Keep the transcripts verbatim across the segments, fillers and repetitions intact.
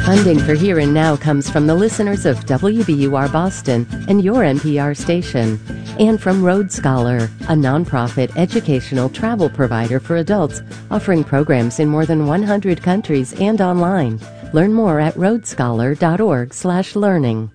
Funding for Here and Now comes from the listeners of W B U R Boston and your N P R station, and from Road Scholar, a nonprofit educational travel provider for adults offering programs in more than one hundred countries and online. Learn more at roadscholar.org slash learning.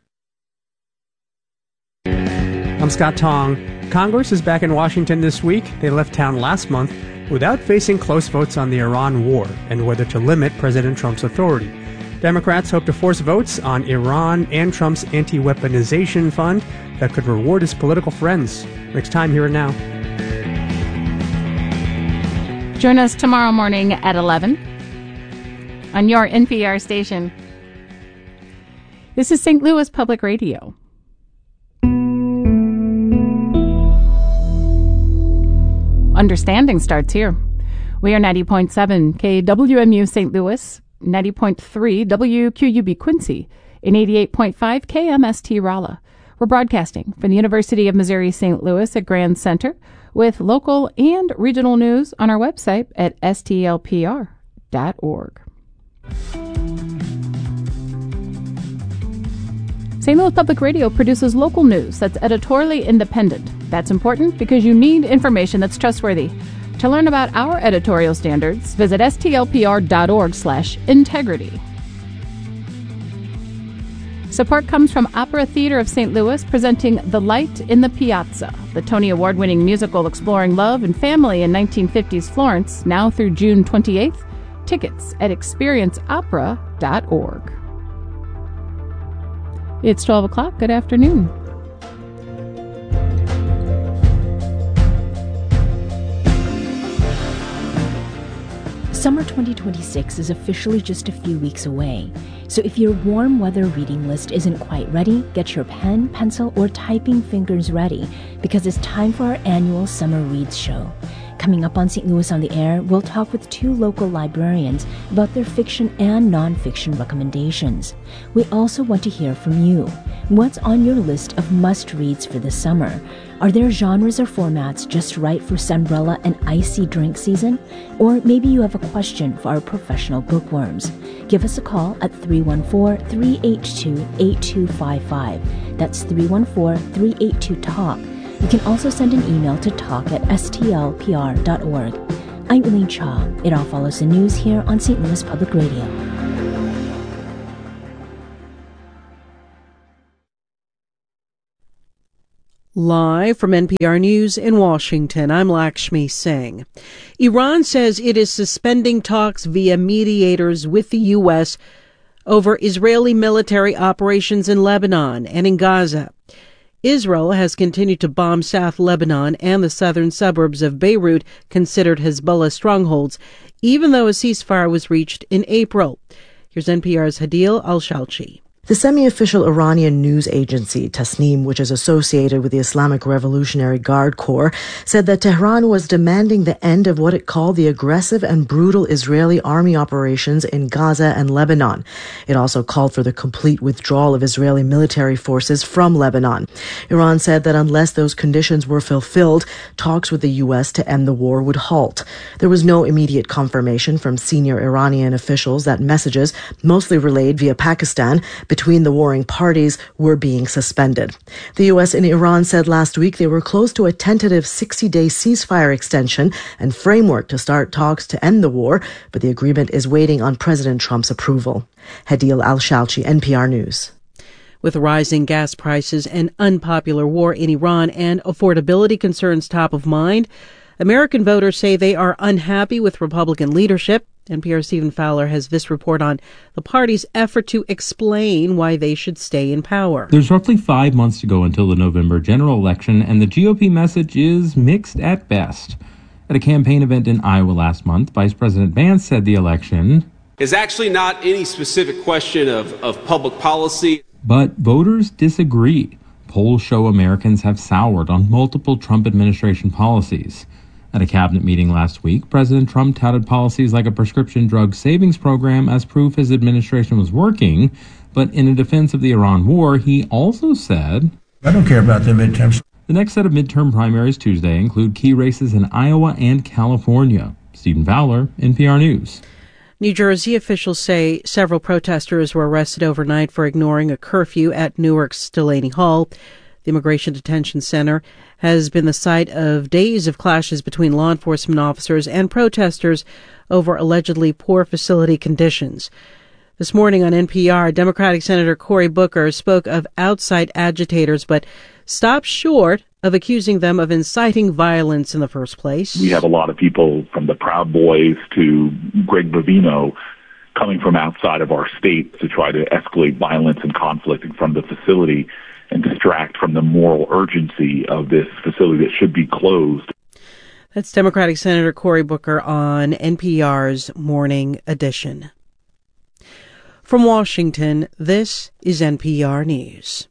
I'm Scott Tong. Congress is back in Washington this week. They left town last month without facing close votes on the Iran war and whether to limit President Trump's authority. Democrats hope to force votes on Iran and Trump's anti-weaponization fund that could reward his political friends. Next time, Here and Now. Join us tomorrow morning at eleven on your N P R station. This is Saint Louis Public Radio. Understanding starts here. We are ninety point seven K W M U Saint Louis, ninety point three W Q U B Quincy, and eighty-eight point five K M S T Rolla. We're broadcasting from the University of Missouri Saint Louis at Grand Center with local and regional news on our website at S T L P R dot org. Saint Louis Public Radio produces local news that's editorially independent. That's important because you need information that's trustworthy. To learn about our editorial standards, visit S T L P R dot org slash integrity. Support comes from Opera Theater of Saint Louis presenting The Light in the Piazza, the Tony Award-winning musical exploring love and family in nineteen fifties Florence, now through June twenty-eighth. Tickets at experience opera dot org. It's twelve o'clock. Good afternoon. Summer twenty twenty-six is officially just a few weeks away, so if your warm weather reading list isn't quite ready, get your pen, pencil, or typing fingers ready, because it's time for our annual Summer Reads Show. Coming up on Saint Louis on the Air, we'll talk with two local librarians about their fiction and nonfiction recommendations. We also want to hear from you. What's on your list of must-reads for the summer? Are there genres or formats just right for sunbrella and icy drink season? Or maybe you have a question for our professional bookworms. Give us a call at three one four, three eight two, eight two five five. That's three one four, three eight two, talk. You can also send an email to talk at S T L P R dot org. I'm Elaine Cha. It all follows the news here on Saint Louis Public Radio. Live from N P R News in Washington, I'm Lakshmi Singh. Iran says it is suspending talks via mediators with the U S over Israeli military operations in Lebanon and in Gaza. Israel has continued to bomb South Lebanon and the southern suburbs of Beirut, considered Hezbollah strongholds, even though a ceasefire was reached in April. Here's N P R's Hadil Al-Shalchi. The semi-official Iranian news agency, Tasnim, which is associated with the Islamic Revolutionary Guard Corps, said that Tehran was demanding the end of what it called the aggressive and brutal Israeli army operations in Gaza and Lebanon. It also called for the complete withdrawal of Israeli military forces from Lebanon. Iran said that unless those conditions were fulfilled, talks with the U S to end the war would halt. There was no immediate confirmation from senior Iranian officials that messages, mostly relayed via Pakistan, between the warring parties were being suspended. The U S and Iran said last week they were close to a tentative sixty-day ceasefire extension and framework to start talks to end the war, but the agreement is waiting on President Trump's approval. Hadil Al-Shalchi, N P R News. With rising gas prices, an unpopular war in Iran, and affordability concerns top of mind, American voters say they are unhappy with Republican leadership. N P R's Stephen Fowler has this report on the party's effort to explain why they should stay in power. There's roughly five months to go until the November general election, and the G O P message is mixed at best. At a campaign event in Iowa last month, Vice President Vance said the election is actually not any specific question of, of public policy. But voters disagree. Polls show Americans have soured on multiple Trump administration policies. At a cabinet meeting last week, President Trump touted policies like a prescription drug savings program as proof his administration was working. But in a defense of the Iran war, he also said, I don't care about the midterms. The next set of midterm primaries Tuesday include key races in Iowa and California. Stephen Fowler, N P R News. New Jersey officials say several protesters were arrested overnight for ignoring a curfew at Newark's Delaney Hall. The Immigration Detention Center has been the site of days of clashes between law enforcement officers and protesters over allegedly poor facility conditions. This morning on N P R, Democratic Senator Cory Booker spoke of outside agitators, but stopped short of accusing them of inciting violence in the first place. We have a lot of people from the Proud Boys to Greg Bovino coming from outside of our state to try to escalate violence and conflict from the facility and distract from the moral urgency of this facility that should be closed. That's Democratic Senator Cory Booker on N P R's Morning Edition. From Washington, this is N P R News.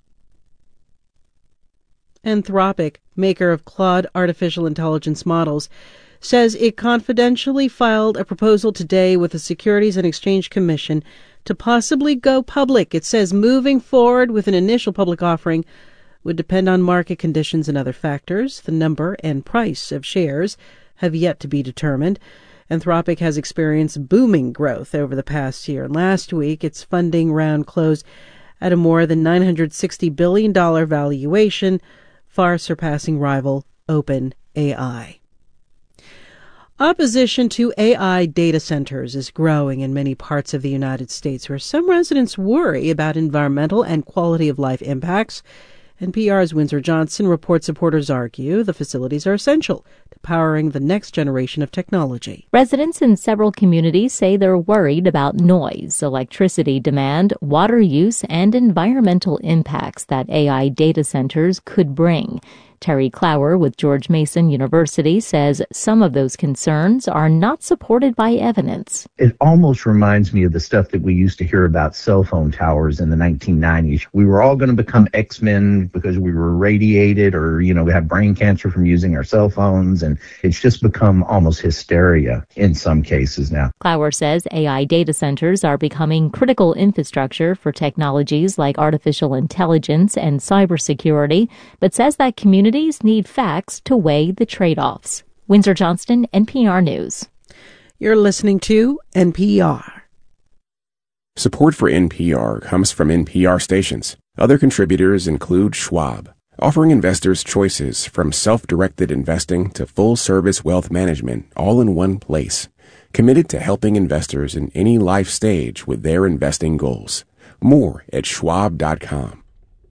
Anthropic, maker of Claude artificial intelligence models, says it confidentially filed a proposal today with the Securities and Exchange Commission to possibly go public. It says moving forward with an initial public offering would depend on market conditions and other factors. The number and price of shares have yet to be determined. Anthropic has experienced booming growth over the past year. Last week, its funding round closed at a more than nine hundred sixty billion dollars valuation, far surpassing rival OpenAI. Opposition to A I data centers is growing in many parts of the United States, where some residents worry about environmental and quality of life impacts. N P R's Windsor Johnson reports supporters argue the facilities are essential to powering the next generation of technology. Residents in several communities say they're worried about noise, electricity demand, water use, and environmental impacts that A I data centers could bring. Terry Clower with George Mason University says some of those concerns are not supported by evidence. It almost reminds me of the stuff that we used to hear about cell phone towers in the nineteen nineties. We were all going to become X-Men because we were radiated or, you know, we had brain cancer from using our cell phones, and it's just become almost hysteria in some cases now. Clower says A I data centers are becoming critical infrastructure for technologies like artificial intelligence and cybersecurity, but says that communities need facts to weigh the trade-offs. Windsor Johnston, N P R News. You're listening to N P R. Support for N P R comes from N P R stations. Other contributors include Schwab, offering investors choices from self-directed investing to full-service wealth management all in one place. Committed to helping investors in any life stage with their investing goals. More at schwab dot com.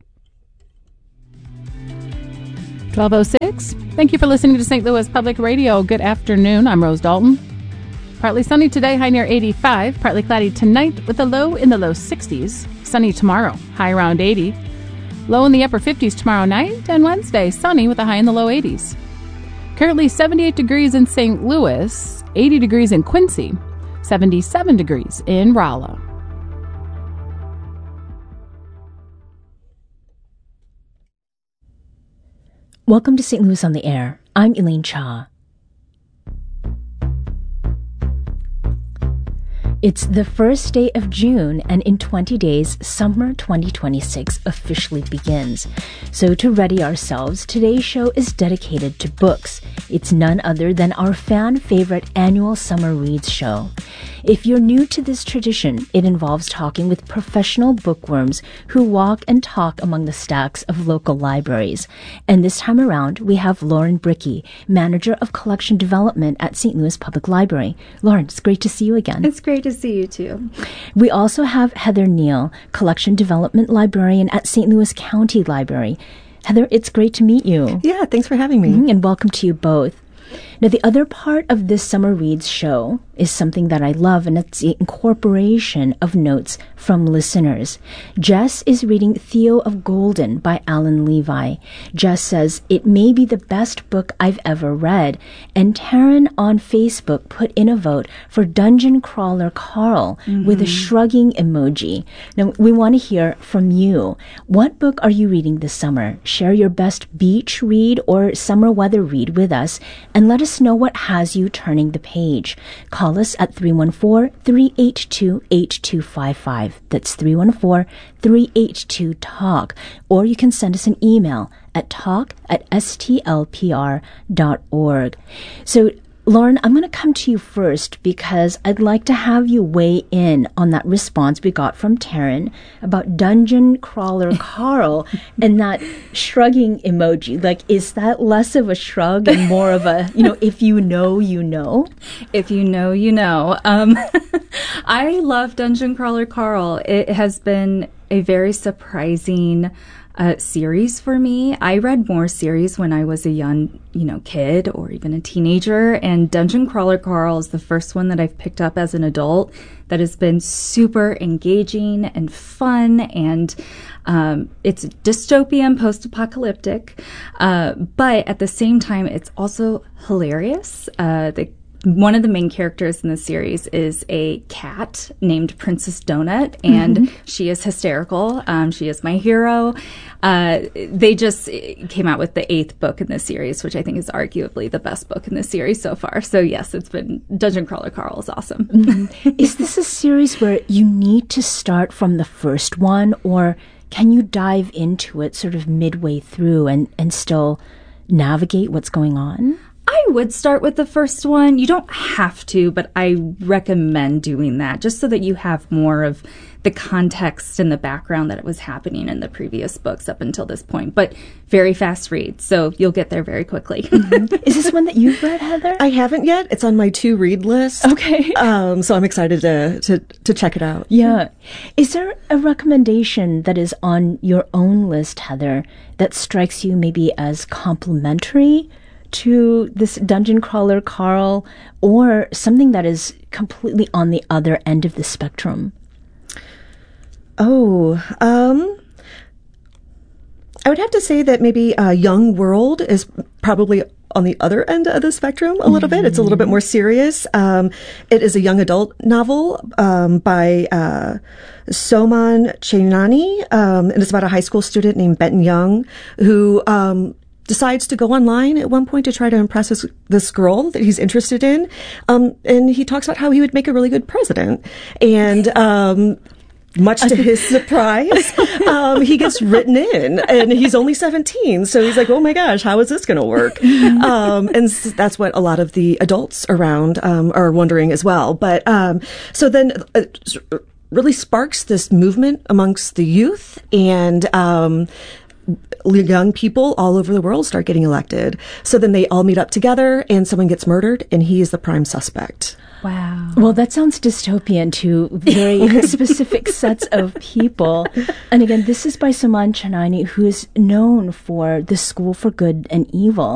twelve oh six. Thank you for listening to Saint Louis Public Radio. Good afternoon. I'm Rose Dalton. Partly sunny today, high near eighty-five. Partly cloudy tonight with a low in the low sixties. Sunny tomorrow, high around eighty. Low in the upper fifties tomorrow night. And Wednesday, sunny with a high in the low eighties. Currently seventy-eight degrees in Saint Louis, eighty degrees in Quincy, seventy-seven degrees in Rolla. Welcome to Saint Louis on the Air. I'm Elaine Cha. It's the first day of June, and in twenty days, summer twenty twenty-six officially begins. So to ready ourselves, today's show is dedicated to books. It's none other than our fan favorite annual Summer Reads show. If you're new to this tradition, it involves talking with professional bookworms who walk and talk among the stacks of local libraries. And this time around, we have Lauren Brickey, Manager of Collection Development at Saint Louis Public Library. Lauren, it's great to see you again. It's great to see you too. We also have Heather Neal, Collection Development Librarian at Saint Louis County Library. Heather, it's great to meet you. Yeah, thanks for having me. Mm-hmm, and welcome to you both. Now, the other part of this Summer Reads show is something that I love, and it's the incorporation of notes from listeners. Jess is reading Theo of Golden by Alan Levi. Jess says, it may be the best book I've ever read. And Taryn on Facebook put in a vote for Dungeon Crawler Carl mm-hmm. with a shrugging emoji. Now, we want to hear from you. What book are you reading this summer? Share your best beach read or summer weather read with us, and let us know what has you turning the page. Call us at three one four, three eight two, eight two five five. That's three one four, three eight two, talk. Or you can send us an email at talk at s t l p r dot org. So Lauren, I'm going to come to you first because I'd like to have you weigh in on that response we got from Taryn about Dungeon Crawler Carl and that shrugging emoji. Like, is that less of a shrug and more of a, you know, if you know, you know? If you know, you know. Um, I love Dungeon Crawler Carl. It has been a very surprising Uh, series for me. I read more series when I was a young, you know, kid or even a teenager, and Dungeon Crawler Carl is the first one that I've picked up as an adult that has been super engaging and fun, and um, it's dystopian, post-apocalyptic, uh, but at the same time, it's also hilarious. Uh, the One of the main characters in the series is a cat named Princess Donut, and mm-hmm. she is hysterical. Um, she is my hero. Uh, they just came out with the eighth book in the series, which I think is arguably the best book in the series so far. So yes, it's been Dungeon Crawler Carl is awesome. Mm-hmm. Is this a series where you need to start from the first one, or can you dive into it sort of midway through and, and still navigate what's going on? I would start with the first one. You don't have to, but I recommend doing that just so that you have more of the context and the background that it was happening in the previous books up until this point. But very fast read, so you'll get there very quickly. Mm-hmm. Is this one that you've read, Heather? I haven't yet. It's on my to-read list. Okay. Um, so I'm excited to, to, to check it out. Yeah. Is there a recommendation that is on your own list, Heather, that strikes you maybe as complimentary to this Dungeon Crawler Carl, or something that is completely on the other end of the spectrum? Oh, um, I would have to say that maybe uh, Young World is probably on the other end of the spectrum a little mm-hmm. bit. It's a little bit more serious. Um, it is a young adult novel um, by uh, Soman Chainani, um, and it's about a high school student named Benton Young who um, decides to go online at one point to try to impress this, this girl that he's interested in. Um, and he talks about how he would make a really good president. And, um, much to his surprise, um, he gets written in, and he's only seventeen. So he's like, oh my gosh, how is this going to work? Um, and that's what a lot of the adults around, um, are wondering as well. But, um, so then it really sparks this movement amongst the youth, and, um, young people all over the world start getting elected. So then they all meet up together and someone gets murdered and he is the prime suspect. Wow. Well, that sounds dystopian to very specific sets of people. And again, this is by Soman Chainani, who is known for The School for Good and Evil.